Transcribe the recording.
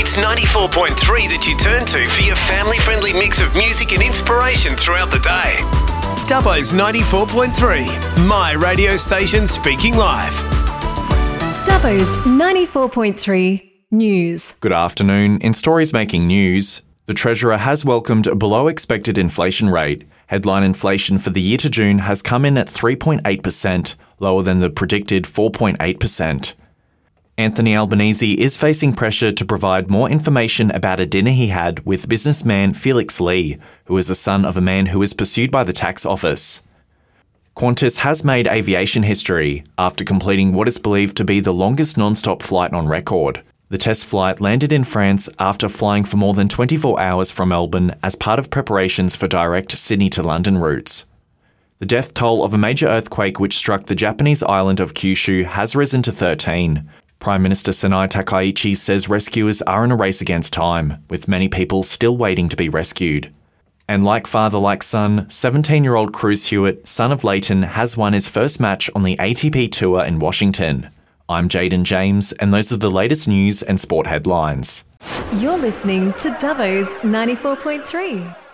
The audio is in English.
It's 94.3 that you turn to for your family-friendly mix of music and inspiration throughout the day. Dubbo's 94.3, my radio station speaking live. Dubbo's 94.3 News. Good afternoon. In stories making news, the Treasurer has welcomed a below-expected inflation rate. Headline inflation for the year to June has come in at 3.8%, lower than the predicted 4.8%. Anthony Albanese is facing pressure to provide more information about a dinner he had with businessman Felix Lee, who is the son of a man who is pursued by the tax office. Qantas has made aviation history after completing what is believed to be the longest non-stop flight on record. The test flight landed in France after flying for more than 24 hours from Melbourne as part of preparations for direct Sydney to London routes. The death toll of a major earthquake which struck the Japanese island of Kyushu has risen to 13. Prime Minister Sanai Takaichi says rescuers are in a race against time, with many people still waiting to be rescued. And like father, like son, 17-year-old Cruz Hewitt, son of Leighton, has won his first match on the ATP Tour in Washington. I'm Jaden James, and those are the latest news and sport headlines. You're listening to Dubbo's 94.3.